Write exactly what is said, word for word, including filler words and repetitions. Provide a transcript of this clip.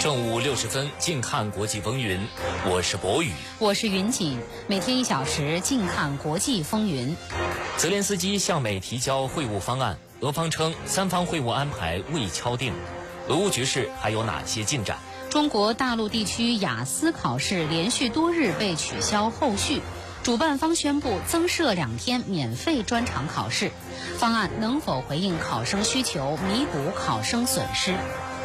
正午六十分，近看国际风云。我是博宇， 我是云锦。每天一小时，近看国际风云。 泽连斯基向美提交会晤方案，俄方称三方会晤安排未敲定。俄乌局势还有哪些进展？ 中国大陆地区雅思考试连续多日被取消后续，主办方宣布增设两天免费专场考试，方案能否回应考生需求，弥补考生损失？